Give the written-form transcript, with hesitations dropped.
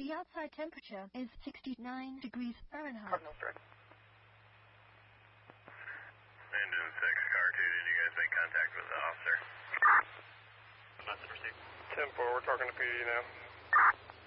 The outside temperature is 69 degrees Fahrenheit. Cardinal Drive. Engine 6, car 2, did you guys make contact with the officer? Message received. 10-4, we're talking to PD now.